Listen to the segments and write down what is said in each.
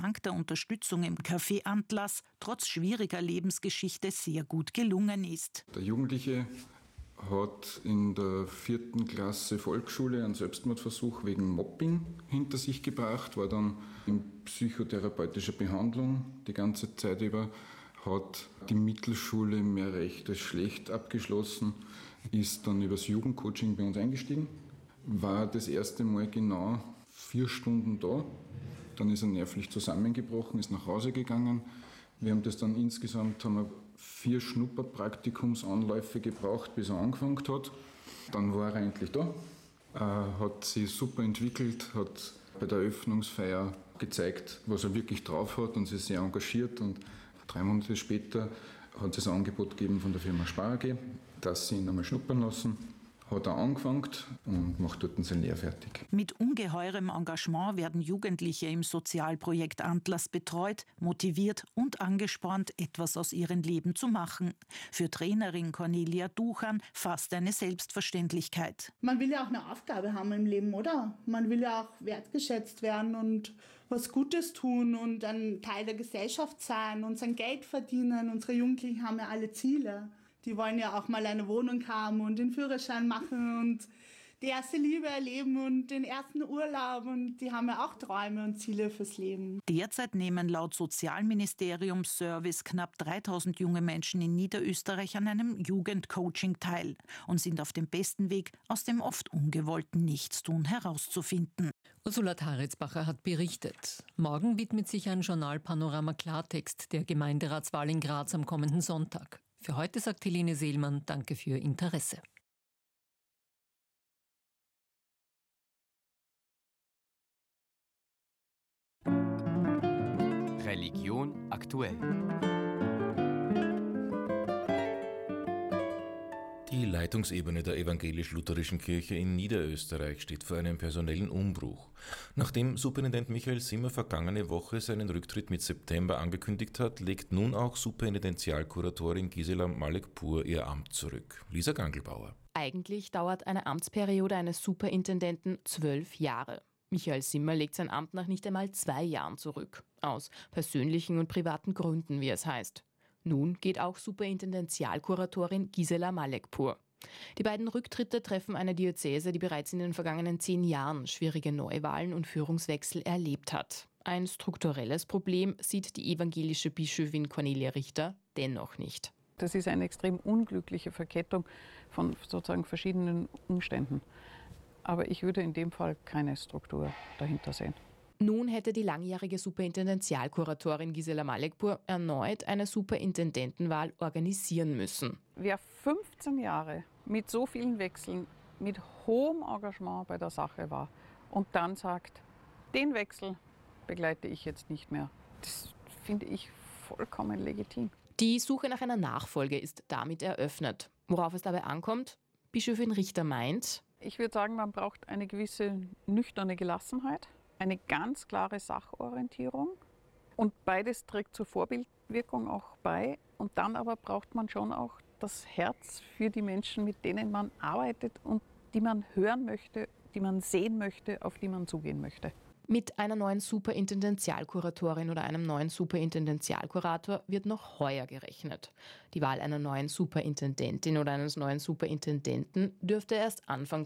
dank der Unterstützung im Café Antlass trotz schwieriger Lebensgeschichte sehr gut gelungen ist. Der Jugendliche hat in der 4. Klasse Volksschule einen Selbstmordversuch wegen Mobbing hinter sich gebracht, war dann in psychotherapeutischer Behandlung die ganze Zeit über, hat die Mittelschule mehr recht als schlecht abgeschlossen, ist dann übers Jugendcoaching bei uns eingestiegen, war das erste Mal genau 4 Stunden da, dann ist er nervlich zusammengebrochen, ist nach Hause gegangen. Wir haben das dann insgesamt 4 Schnupperpraktikumsanläufe gebraucht, bis er angefangen hat. Dann war er endlich da, hat sich super entwickelt, hat bei der Eröffnungsfeier gezeigt, was er wirklich drauf hat und sich sehr engagiert. Und 3 Monate später hat es ein Angebot gegeben von der Firma Spar AG, dass sie ihn einmal schnuppern lassen. Hat er angefangen und macht dort sein Lehr fertig. Mit ungeheurem Engagement werden Jugendliche im Sozialprojekt Antlass betreut, motiviert und angespornt, etwas aus ihrem Leben zu machen. Für Trainerin Cornelia Duchan fast eine Selbstverständlichkeit. Man will ja auch eine Aufgabe haben im Leben, oder? Man will ja auch wertgeschätzt werden und was Gutes tun und ein Teil der Gesellschaft sein und sein Geld verdienen. Unsere Jugendlichen haben ja alle Ziele. Die wollen ja auch mal eine Wohnung haben und den Führerschein machen und die erste Liebe erleben und den ersten Urlaub. Und die haben ja auch Träume und Ziele fürs Leben. Derzeit nehmen laut Sozialministeriumsservice knapp 3000 junge Menschen in Niederösterreich an einem Jugendcoaching teil und sind auf dem besten Weg, aus dem oft ungewollten Nichtstun herauszufinden. Ursula Taritzbacher hat berichtet. Morgen widmet sich ein Journal Panorama Klartext der Gemeinderatswahl in Graz am kommenden Sonntag. Für heute sagt Helene Seelmann Danke für Ihr Interesse. Religion aktuell. Die Leitungsebene der evangelisch-lutherischen Kirche in Niederösterreich steht vor einem personellen Umbruch. Nachdem Superintendent Michael Simmer vergangene Woche seinen Rücktritt mit September angekündigt hat, legt nun auch Superintendentialkuratorin Gisela Malek-Pur ihr Amt zurück. Lisa Gangelbauer. Eigentlich dauert eine Amtsperiode eines Superintendenten 12 Jahre. Michael Simmer legt sein Amt nach nicht einmal 2 Jahren zurück. Aus persönlichen und privaten Gründen, wie es heißt. Nun geht auch Superintendentialkuratorin Gisela Malek-Pur. Die beiden Rücktritte treffen eine Diözese, die bereits in den vergangenen 10 Jahren schwierige Neuwahlen und Führungswechsel erlebt hat. Ein strukturelles Problem sieht die evangelische Bischöfin Cornelia Richter dennoch nicht. Das ist eine extrem unglückliche Verkettung von sozusagen verschiedenen Umständen. Aber ich würde in dem Fall keine Struktur dahinter sehen. Nun hätte die langjährige Superintendentialkuratorin Gisela Malek-Pur erneut eine Superintendentenwahl organisieren müssen. Wer 15 Jahre mit so vielen Wechseln, mit hohem Engagement bei der Sache war und dann sagt, den Wechsel begleite ich jetzt nicht mehr, das finde ich vollkommen legitim. Die Suche nach einer Nachfolge ist damit eröffnet. Worauf es dabei ankommt? Bischöfin Richter meint: Ich würde sagen, man braucht eine gewisse nüchterne Gelassenheit, eine ganz klare Sachorientierung und beides trägt zur Vorbildwirkung auch bei. Und dann aber braucht man schon auch das Herz für die Menschen, mit denen man arbeitet und die man hören möchte, die man sehen möchte, auf die man zugehen möchte. Mit einer neuen Superintendentialkuratorin oder einem neuen Superintendentialkurator wird noch heuer gerechnet. Die Wahl einer neuen Superintendentin oder eines neuen Superintendenten dürfte erst Anfang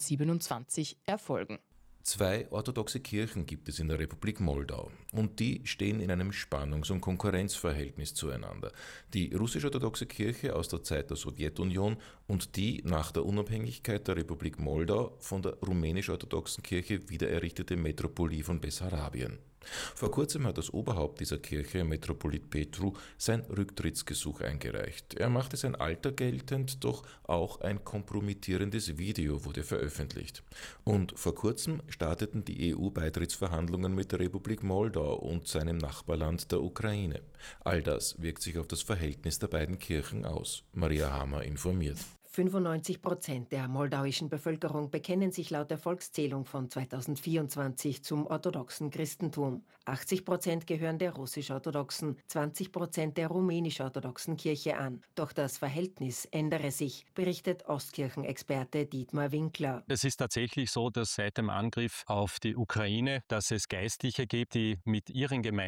2027 erfolgen. 2 orthodoxe Kirchen gibt es in der Republik Moldau und die stehen in einem Spannungs- und Konkurrenzverhältnis zueinander. Die russisch-orthodoxe Kirche aus der Zeit der Sowjetunion und die nach der Unabhängigkeit der Republik Moldau von der rumänisch-orthodoxen Kirche wiedererrichtete Metropolie von Bessarabien. Vor kurzem hat das Oberhaupt dieser Kirche, Metropolit Petru, sein Rücktrittsgesuch eingereicht. Er machte sein Alter geltend, doch auch ein kompromittierendes Video wurde veröffentlicht. Und vor kurzem starteten die EU-Beitrittsverhandlungen mit der Republik Moldau und seinem Nachbarland der Ukraine. All das wirkt sich auf das Verhältnis der beiden Kirchen aus. Maria Hamer informiert. 95% der moldauischen Bevölkerung bekennen sich laut der Volkszählung von 2024 zum orthodoxen Christentum. 80% gehören der russisch-orthodoxen, 20% der rumänisch-orthodoxen Kirche an. Doch das Verhältnis ändere sich, berichtet Ostkirchenexperte Dietmar Winkler. Es ist tatsächlich so, dass seit dem Angriff auf die Ukraine, dass es Geistliche gibt, die mit ihren Gemeinden